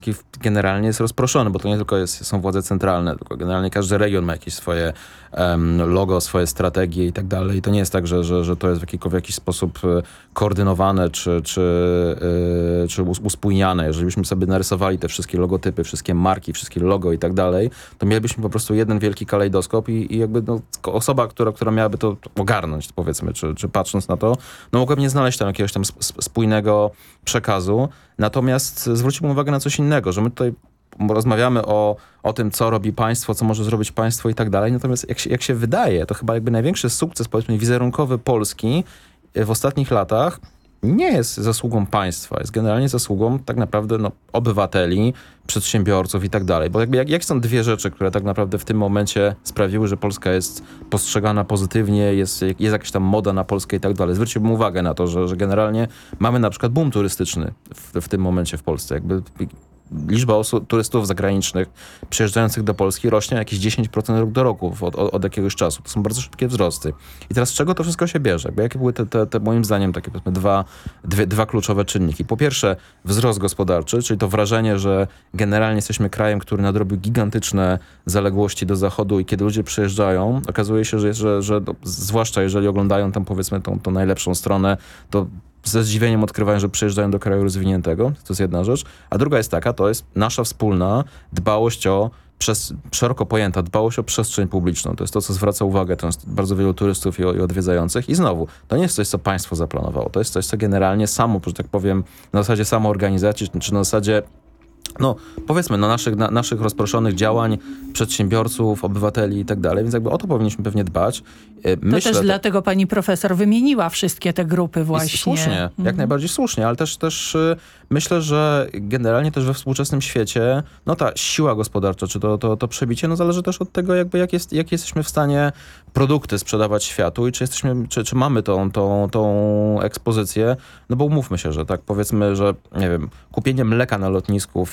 generalnie jest rozproszony, bo to nie tylko są władze centralne, tylko generalnie każdy region ma jakieś swoje logo, swoje strategie i tak dalej. I to nie jest tak, że to jest w jakiś sposób koordynowane czy uspójniane. Jeżeli byśmy sobie narysowali te wszystkie logotypy, wszystkie marki, wszystkie logo i tak dalej, to mielibyśmy po prostu jeden wielki kalejdoskop i jakby osoba, która miałaby to ogarnąć, powiedzmy, czy patrząc na to, mogłaby nie znaleźć tam jakiegoś tam spójnego przekazu. Natomiast zwróćmy uwagę na coś innego, że my tutaj rozmawiamy o tym, co robi państwo, co może zrobić państwo i tak dalej. Natomiast jak się wydaje, to chyba jakby największy sukces, powiedzmy, wizerunkowy Polski w ostatnich latach nie jest zasługą państwa, jest generalnie zasługą tak naprawdę obywateli, przedsiębiorców i tak dalej. Bo jakby jak są dwie rzeczy, które tak naprawdę w tym momencie sprawiły, że Polska jest postrzegana pozytywnie, jest jakaś tam moda na Polskę i tak dalej. Zwróćmy uwagę na to, że generalnie mamy na przykład boom turystyczny w tym momencie w Polsce. Jakby liczba turystów zagranicznych przyjeżdżających do Polski rośnie jakieś 10% rok do roku od jakiegoś czasu. To są bardzo szybkie wzrosty. I teraz z czego to wszystko się bierze? Jakie były te moim zdaniem takie dwa kluczowe czynniki? Po pierwsze wzrost gospodarczy, czyli to wrażenie, że generalnie jesteśmy krajem, który nadrobił gigantyczne zaległości do zachodu i kiedy ludzie przyjeżdżają, okazuje się, że zwłaszcza jeżeli oglądają tam powiedzmy tą najlepszą stronę, to ze zdziwieniem odkrywają, że przyjeżdżają do kraju rozwiniętego. To jest jedna rzecz. A druga jest taka, to jest nasza wspólna dbałość szeroko pojęta dbałość o przestrzeń publiczną. To jest to, co zwraca uwagę bardzo wielu turystów i odwiedzających. I znowu, to nie jest coś, co państwo zaplanowało. To jest coś, co generalnie samo, że tak powiem, na zasadzie samoorganizacji, czy na zasadzie powiedzmy, naszych rozproszonych działań przedsiębiorców, obywateli i tak dalej, więc jakby o to powinniśmy pewnie dbać. Myślę, też dlatego pani profesor wymieniła wszystkie te grupy właśnie. Słusznie, jak najbardziej słusznie, ale też myślę, że generalnie też we współczesnym świecie, ta siła gospodarcza, czy to przebicie, zależy też od tego, jakby jak jesteśmy w stanie produkty sprzedawać światu i czy mamy tą ekspozycję, bo umówmy się, że tak powiedzmy, że nie wiem, kupienie mleka na lotnisku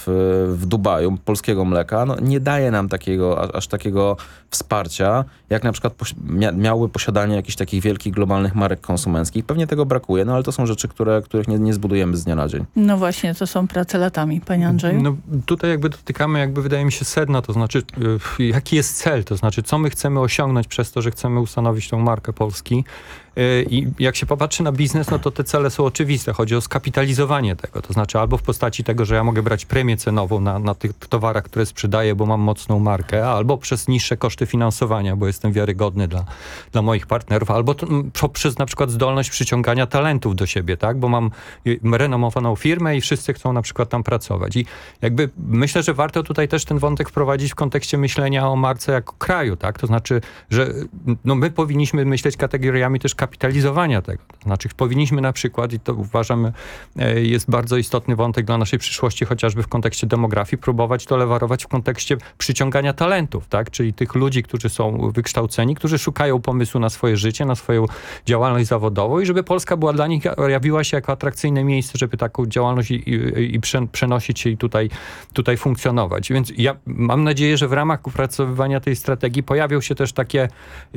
w Dubaju, polskiego mleka, nie daje nam aż takiego wsparcia, jak na przykład miały posiadanie jakichś takich wielkich globalnych marek konsumenckich. Pewnie tego brakuje, ale to są rzeczy, których nie zbudujemy z dnia na dzień. No właśnie, to są prace latami. Panie Andrzeju? Tutaj dotykamy wydaje mi się sedna, to znaczy jaki jest cel, to znaczy co my chcemy osiągnąć przez to, że chcemy ustanowić tą markę Polski. I jak się popatrzy na biznes, to te cele są oczywiste. Chodzi o skapitalizowanie tego. To znaczy albo w postaci tego, że ja mogę brać premię cenową na tych towarach, które sprzedaję, bo mam mocną markę, albo przez niższe koszty finansowania, bo jestem wiarygodny dla moich partnerów, albo przez na przykład zdolność przyciągania talentów do siebie, tak? Bo mam renomowaną firmę i wszyscy chcą na przykład tam pracować. I myślę, że warto tutaj też ten wątek wprowadzić w kontekście myślenia o marce jako kraju, tak? To znaczy, że my powinniśmy myśleć kategoriami też kapitalizowania tego. To znaczy powinniśmy na przykład, i to uważam jest bardzo istotny wątek dla naszej przyszłości, chociażby w kontekście demografii, próbować to lewarować w kontekście przyciągania talentów, tak? Czyli tych ludzi, którzy są wykształceni, którzy szukają pomysłu na swoje życie, na swoją działalność zawodową i żeby Polska była dla nich, jawiła się jako atrakcyjne miejsce, żeby taką działalność i przenosić się i tutaj funkcjonować. Więc ja mam nadzieję, że w ramach opracowywania tej strategii pojawią się też takie,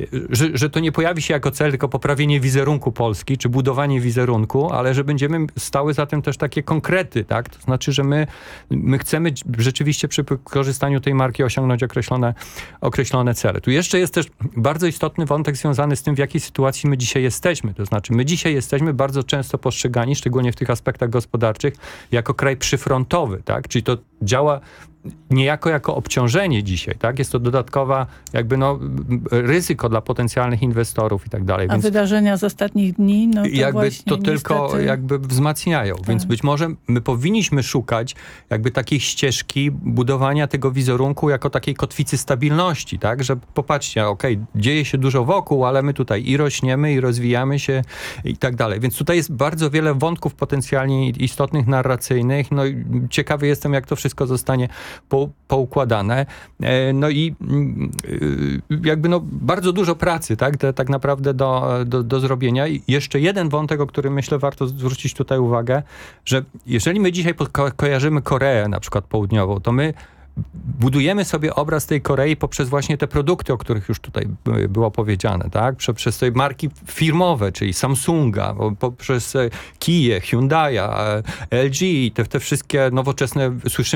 że to nie pojawi się jako cel, tylko poprawienie wizerunku Polski, czy budowanie wizerunku, ale że będziemy stały za tym też takie konkrety, tak? To znaczy, że my chcemy rzeczywiście przy korzystaniu tej marki osiągnąć określone cele. Tu jeszcze jest też bardzo istotny wątek związany z tym, w jakiej sytuacji my dzisiaj jesteśmy. To znaczy, my dzisiaj jesteśmy bardzo często postrzegani, szczególnie w tych aspektach gospodarczych, jako kraj przyfrontowy, tak? Czyli to działa niejako jako obciążenie dzisiaj, tak? Jest to dodatkowa ryzyko dla potencjalnych inwestorów i tak dalej. A wydarzenia z ostatnich dni, to właśnie to tylko wzmacniają. Tak. Więc być może my powinniśmy szukać takiej ścieżki budowania tego wizerunku jako takiej kotwicy stabilności, tak? Że popatrzcie, dzieje się dużo wokół, ale my tutaj i rośniemy, i rozwijamy się i tak dalej. Więc tutaj jest bardzo wiele wątków potencjalnie istotnych, narracyjnych. Ciekawy jestem, jak to wszystko zostanie poukładane. Bardzo dużo pracy, tak? Tak naprawdę do zrobienia. I jeszcze jeden wątek, o którym myślę warto zwrócić tutaj uwagę, że jeżeli my dzisiaj kojarzymy Koreę na przykład południową, to my budujemy sobie obraz tej Korei poprzez właśnie te produkty, o których już tutaj było powiedziane, tak? Przez te marki firmowe, czyli Samsunga, poprzez Kiję, Hyundai'a, LG, te wszystkie nowoczesne, słyszymy